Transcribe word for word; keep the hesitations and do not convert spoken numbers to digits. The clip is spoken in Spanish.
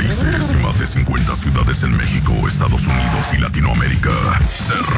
países y más de cincuenta ciudades en México, Estados Unidos y Latinoamérica. Se